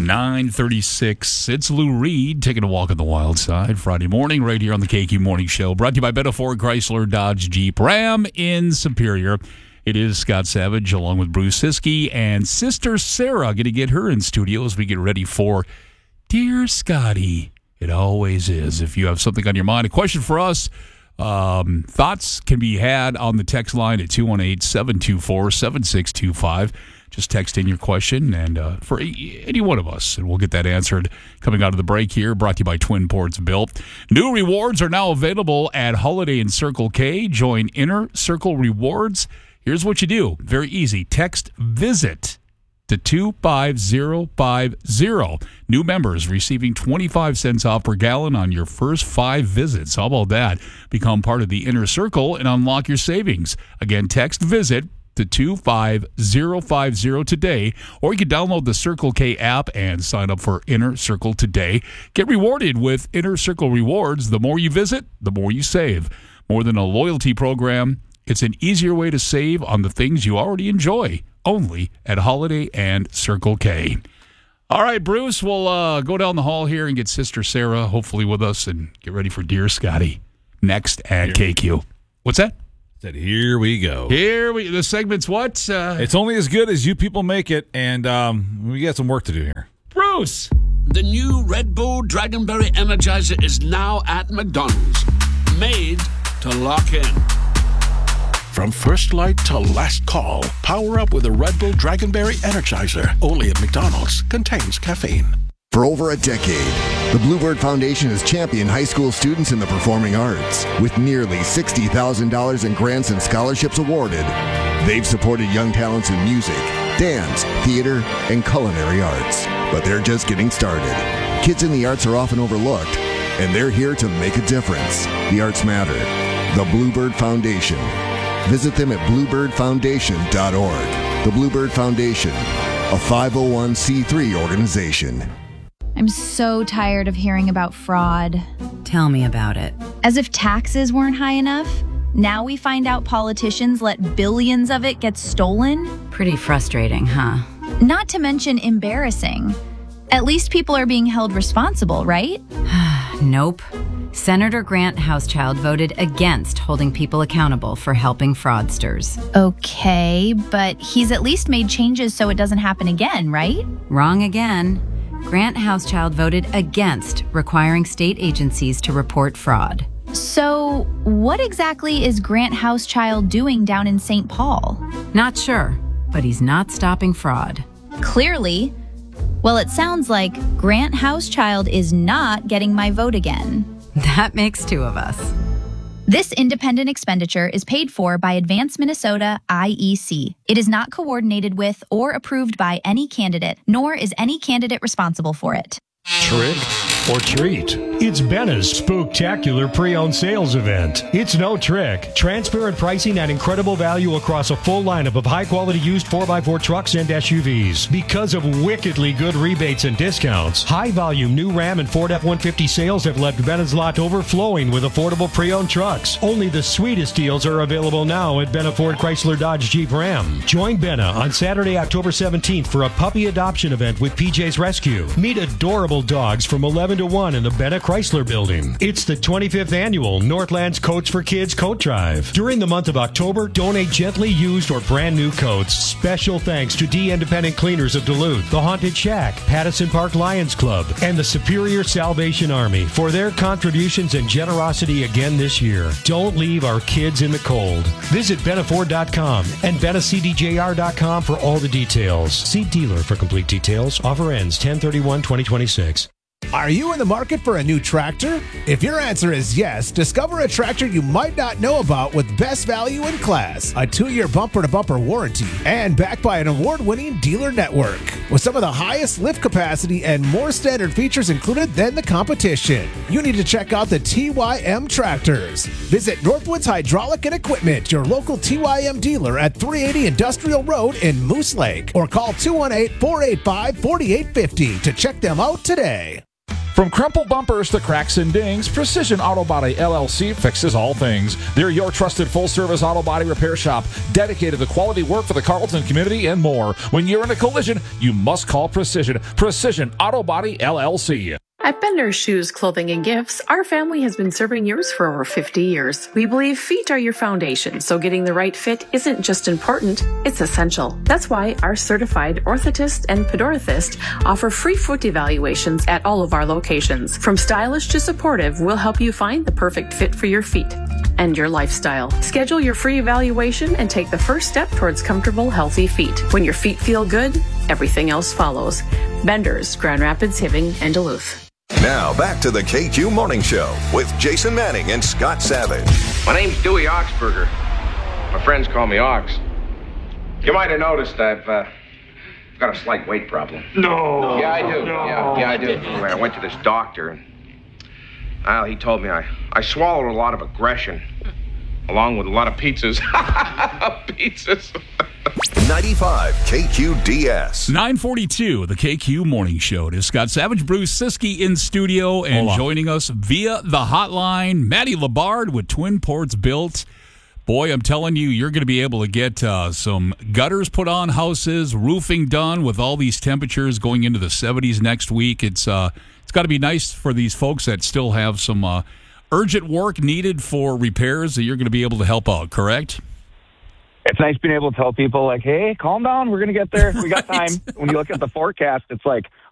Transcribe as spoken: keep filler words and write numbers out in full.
nine thirty-six. It's Lou Reed taking a walk on the wild side Friday morning right here on the K Q Morning Show. Brought to you by Betta Ford, Chrysler, Dodge, Jeep, Ram in Superior. It is Scott Savage along with Bruce Siskey and Sister Sarah. Going to get her in studio as we get ready for Dear Scotty. It always is. If you have something on your mind, a question for us, um, thoughts can be had on the text line at two one eight, seven two four, seven six two five. Just text in your question and uh, for any one of us, and we'll get that answered coming out of the break here. Brought to you by Twin Ports Built. New rewards are now available at Holiday and Circle K. Join Inner Circle Rewards. Here's what you do. Very easy. Text VISIT to two five zero five zero. New members receiving twenty-five cents off per gallon on your first five visits. How about that? Become part of the Inner Circle and unlock your savings. Again, text VISIT to two five zero five zero today, or you can download the Circle K app and sign up for Inner Circle today. Get rewarded with Inner Circle Rewards. The more you visit, the more you save. More than a loyalty program, it's an easier way to save on the things you already enjoy, only at Holiday and Circle K. All right, Bruce, we'll uh, go down the hall here and get Sister Sarah hopefully with us and get ready for Dear Scotty next at here. K Q. What's that? Said, here we go. Here we. The segment's what? Uh, it's only as good as you people make it, and um, we got some work to do here. Bruce! The new Red Bull Dragonberry Energizer is now at McDonald's. Made to lock in. From first light to last call, power up with a Red Bull Dragonberry Energizer. Only at McDonald's. Contains caffeine. For over a decade, the Bluebird Foundation has championed high school students in the performing arts. With nearly sixty thousand dollars in grants and scholarships awarded, they've supported young talents in music, dance, theater, and culinary arts. But they're just getting started. Kids in the arts are often overlooked, and they're here to make a difference. The arts matter. The Bluebird Foundation. Visit them at bluebird foundation dot org. The Bluebird Foundation, a five oh one c three organization. I'm so tired of hearing about fraud. Tell me about it. As if taxes weren't high enough, now we find out politicians let billions of it get stolen? Pretty frustrating, huh? Not to mention embarrassing. At least people are being held responsible, right? Nope. Senator Grant Housechild voted against holding people accountable for helping fraudsters. Okay, but he's at least made changes so it doesn't happen again, right? Wrong again. Grant Housechild voted against requiring state agencies to report fraud. So, what exactly is Grant Housechild doing down in Saint Paul? Not sure, but he's not stopping fraud. Clearly. Well, it sounds like Grant Housechild is not getting my vote again. That makes two of us. This independent expenditure is paid for by Advance Minnesota I E C. It is not coordinated with or approved by any candidate, nor is any candidate responsible for it. Trick or treat? It's Benna's Spooktacular Pre-Owned Sales Event. It's no trick. Transparent pricing at incredible value across a full lineup of high-quality used four by four trucks and S U Vs. Because of wickedly good rebates and discounts, high-volume new Ram and Ford F one fifty sales have left Benna's lot overflowing with affordable pre-owned trucks. Only the sweetest deals are available now at Betta Ford, Chrysler, Dodge, Jeep, Ram. Join Benna on Saturday, October seventeenth for a puppy adoption event with P J's Rescue. Meet adorable dogs from eleven to one in the Betta Chrysler Building. It's the twenty-fifth annual Northlands Coats for Kids Coat Drive. During the month of October, donate gently used or brand new coats. Special thanks to D Independent Cleaners of Duluth, the Haunted Shack, Pattison Park Lions Club, and the Superior Salvation Army for their contributions and generosity again this year. Don't leave our kids in the cold. Visit Betta Ford dot com and Betta C D J R dot com for all the details. See dealer for complete details. Offer ends ten thirty-one twenty twenty-six. Are you in the market for a new tractor? If your answer is yes, discover a tractor you might not know about with best value in class, a two-year bumper-to-bumper warranty, and backed by an award-winning dealer network. With some of the highest lift capacity and more standard features included than the competition. You need to check out the T Y M tractors. Visit Northwoods Hydraulic and Equipment, your local T Y M dealer at three eighty Industrial Road in Moose Lake, or call two one eight, four eight five, four eight five zero to check them out today. From crumpled bumpers to cracks and dings, Precision Auto Body L L C fixes all things. They're your trusted full-service auto body repair shop, dedicated to quality work for the Carlton community and more. When you're in a collision, you must call Precision. Precision Auto Body L L C. At Bender's Shoes, Clothing, and Gifts, our family has been serving yours for over fifty years. We believe feet are your foundation, so getting the right fit isn't just important, it's essential. That's why our certified orthotist and podorthist offer free foot evaluations at all of our locations. From stylish to supportive, we'll help you find the perfect fit for your feet and your lifestyle. Schedule your free evaluation and take the first step towards comfortable, healthy feet. When your feet feel good, everything else follows. Bender's, Grand Rapids, Hibbing, and Duluth. Now, back to the K Q Morning Show with Jason Manning and Scott Savage. My name's Dewey Oxberger. My friends call me Ox. You might have noticed I've uh, got a slight weight problem. No. Yeah, I do. No. Yeah, yeah, I do. Anyway, I went to this doctor, and well, he told me I, I swallowed a lot of aggression, along with a lot of pizzas. Pizzas. ninety-five K Q D S. nine forty-two, the K Q Morning Show. It is Scott Savage, Bruce Siskey in studio, and joining us via the hotline, Maddie Labard with Twin Ports Built. Boy, I'm telling you, you're going to be able to get uh, some gutters put on houses, roofing done with all these temperatures going into the seventies next week. It's uh, it's got to be nice for these folks that still have some uh, urgent work needed for repairs that you're going to be able to help out, correct? It's nice being able to tell people, like, hey, calm down. We're going to get there. We got Right. time. When you look at the forecast, it's like,